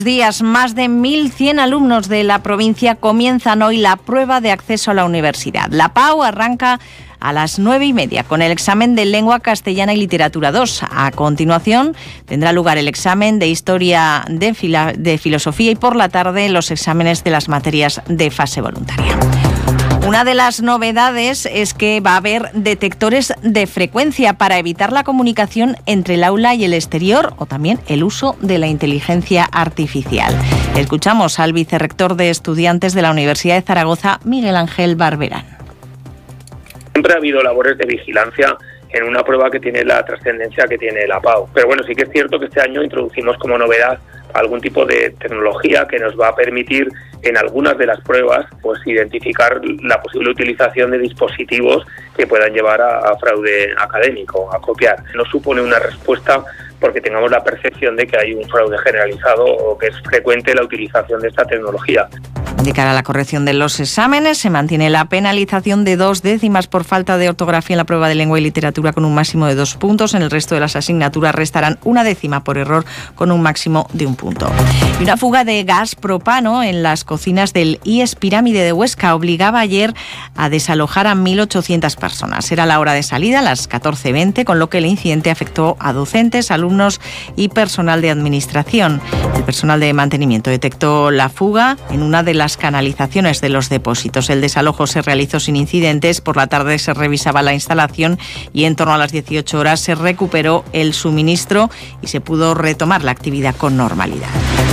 Días, más de 1.100 alumnos de la provincia comienzan hoy la prueba de acceso a la universidad. La PAU arranca a las 9:30 con el examen de Lengua Castellana y Literatura 2. A continuación tendrá lugar el examen de Historia de Filosofía y por la tarde los exámenes de las materias de fase voluntaria. Una de las novedades es que va a haber detectores de frecuencia para evitar la comunicación entre el aula y el exterior o también el uso de la inteligencia artificial. Escuchamos al vicerrector de Estudiantes de la Universidad de Zaragoza, Miguel Ángel Barberán. Siempre ha habido labores de vigilancia en una prueba que tiene la trascendencia que tiene la PAU. Pero bueno, sí que es cierto que este año introducimos como novedad algún tipo de tecnología que nos va a permitir en algunas de las pruebas pues identificar la posible utilización de dispositivos que puedan llevar a fraude académico, a copiar. No supone una respuesta porque tengamos la percepción de que hay un fraude generalizado o que es frecuente la utilización de esta tecnología. De cara a la corrección de los exámenes, se mantiene la penalización de 2 décimas por falta de ortografía en la prueba de lengua y literatura con un máximo de 2 puntos. En el resto de las asignaturas restarán 1 décima por error con un máximo de 1 punto. Y una fuga de gas propano en las cocinas del IES Pirámide de Huesca obligaba ayer a desalojar a 1.800 personas. Era la hora de salida, a las 14:20, con lo que el incidente afectó a docentes, alumnos y personal de administración. El personal de mantenimiento detectó la fuga en una de las canalizaciones de los depósitos. El desalojo se realizó sin incidentes. Por la tarde se revisaba la instalación y en torno a las 18 horas se recuperó el suministro y se pudo retomar la actividad con normalidad.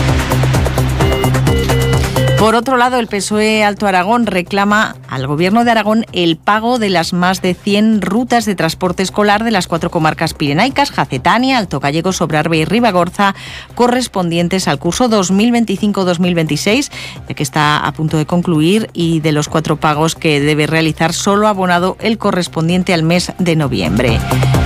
Por otro lado, el PSOE Alto Aragón reclama al Gobierno de Aragón el pago de las más de 100 rutas de transporte escolar de las 4 comarcas pirenaicas, Jacetania, Alto Gallego, Sobrarbe y Ribagorza, correspondientes al curso 2025-2026, ya que está a punto de concluir, y de los 4 pagos que debe realizar, solo ha abonado el correspondiente al mes de noviembre.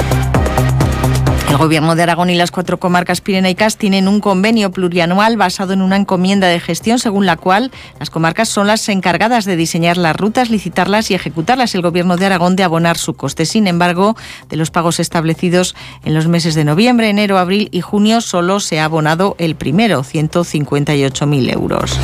El Gobierno de Aragón y las 4 comarcas pirenaicas tienen un convenio plurianual basado en una encomienda de gestión según la cual las comarcas son las encargadas de diseñar las rutas, licitarlas y ejecutarlas. El Gobierno de Aragón de abonar su coste. Sin embargo, de los pagos establecidos en los meses de noviembre, enero, abril y junio, solo se ha abonado el primero, 158.000 euros.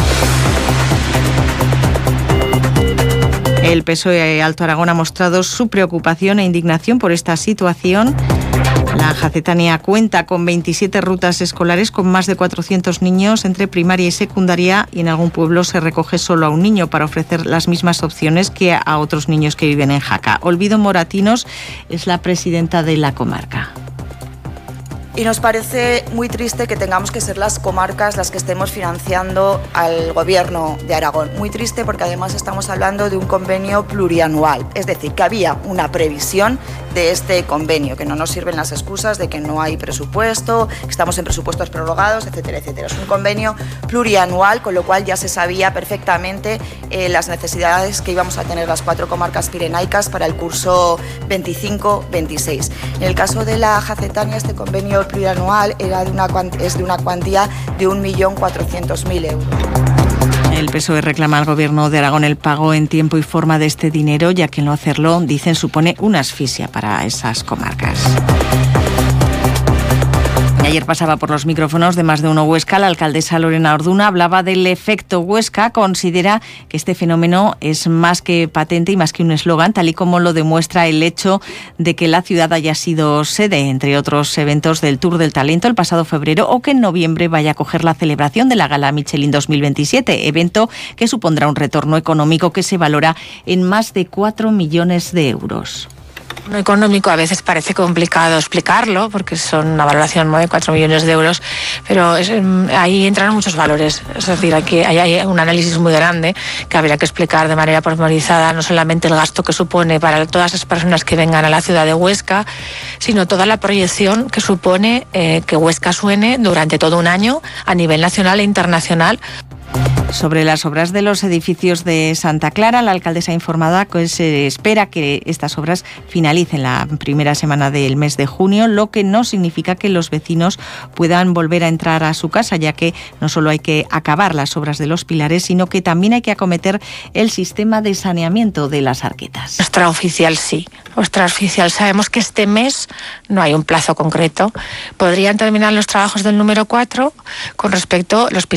El PSOE Alto Aragón ha mostrado su preocupación e indignación por esta situación. La Jacetania cuenta con 27 rutas escolares con más de 400 niños entre primaria y secundaria, y en algún pueblo se recoge solo a un niño para ofrecer las mismas opciones que a otros niños que viven en Jaca. Olvido Moratinos es la presidenta de la comarca. Y nos parece muy triste que tengamos que ser las comarcas las que estemos financiando al Gobierno de Aragón. Muy triste porque además estamos hablando de un convenio plurianual. Es decir, que había una previsión de este convenio, que no nos sirven las excusas de que no hay presupuesto, que estamos en presupuestos prorrogados, etcétera, etcétera. Es un convenio plurianual, con lo cual ya se sabía perfectamente las necesidades que íbamos a tener las 4 comarcas pirenaicas para el curso 25-26. En el caso de la Jacetania, este convenio plurianual es de una cuantía de 1.400.000 euros. El PSOE reclama al Gobierno de Aragón el pago en tiempo y forma de este dinero, ya que no hacerlo, dicen, supone una asfixia para esas comarcas. Ayer pasaba por los micrófonos de Más de Uno Huesca. La alcaldesa Lorena Orduna hablaba del efecto Huesca. Considera que este fenómeno es más que patente y más que un eslogan, tal y como lo demuestra el hecho de que la ciudad haya sido sede, entre otros eventos, del Tour del Talento el pasado febrero, o que en noviembre vaya a acoger la celebración de la Gala Michelin 2027, evento que supondrá un retorno económico que se valora en más de 4 millones de euros. Lo económico a veces parece complicado explicarlo porque son una valoración de 4 millones de euros, pero ahí entran muchos valores. Es decir, aquí hay un análisis muy grande que habría que explicar de manera pormenorizada, no solamente el gasto que supone para todas las personas que vengan a la ciudad de Huesca, sino toda la proyección que supone que Huesca suene durante todo un año a nivel nacional e internacional. Sobre las obras de los edificios de Santa Clara, la alcaldesa ha informado que se espera que estas obras finalicen la primera semana del mes de junio, lo que no significa que los vecinos puedan volver a entrar a su casa, ya que no solo hay que acabar las obras de los pilares, sino que también hay que acometer el sistema de saneamiento de las arquetas. Extraoficial sí, extraoficial. Sabemos que este mes no hay un plazo concreto. Podrían terminar los trabajos del número 4 con respecto a los pilares.